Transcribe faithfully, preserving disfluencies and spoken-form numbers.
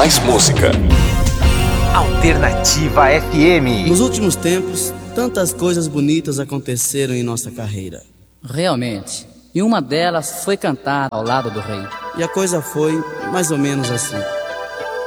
mais música. Alternativa F M. Nos últimos tempos, tantas coisas bonitas aconteceram em nossa carreira. Realmente. E uma delas foi cantar ao lado do rei. E a coisa foi mais ou menos assim.